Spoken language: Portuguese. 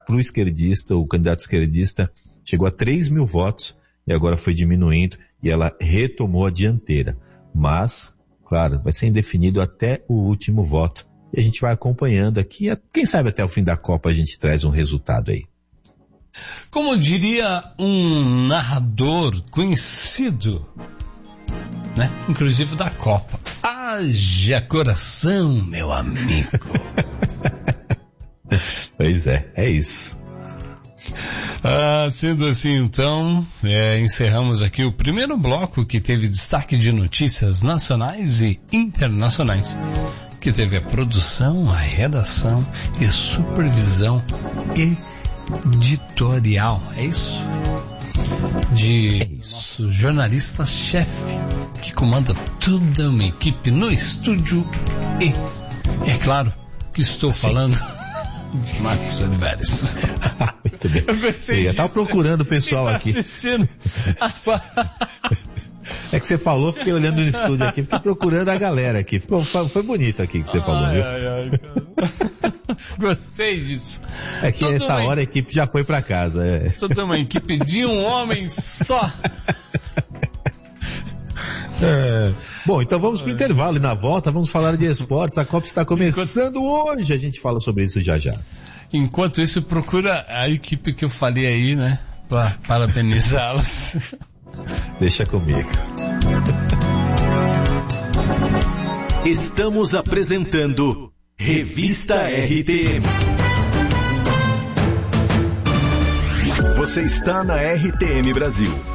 pro esquerdista, o candidato esquerdista chegou a 3 mil votos e agora foi diminuindo e ela retomou a dianteira. Mas, claro, vai ser indefinido até o último voto. E a gente vai acompanhando aqui, quem sabe até o fim da Copa a gente traz um resultado aí. Como diria um narrador conhecido, né? Inclusive da Copa. Haja coração, meu amigo. Pois é isso. Sendo assim, então, encerramos aqui o primeiro bloco que teve destaque de notícias nacionais e internacionais, que teve a produção, a redação e supervisão editorial, é isso? De nosso jornalista-chefe, que comanda toda uma equipe no estúdio e, é claro, que estou falando de Marcos Oliveres. Muito bem. Eu gostei disso. Eu tava procurando o pessoal aqui. Assistindo. É que você falou, fiquei olhando no estúdio aqui, fiquei procurando a galera aqui. Foi bonito aqui que você falou, viu? Gostei disso. É que essa hora a equipe já foi pra casa. Toda uma equipe de um homem só. Bom, então vamos pro intervalo e na volta vamos falar de esportes. A Copa está começando hoje, a gente fala sobre isso já. Enquanto isso, procura a equipe que eu falei aí, né? Pra parabenizá-las. Deixa comigo. Estamos apresentando Revista RTM. Você está na RTM Brasil.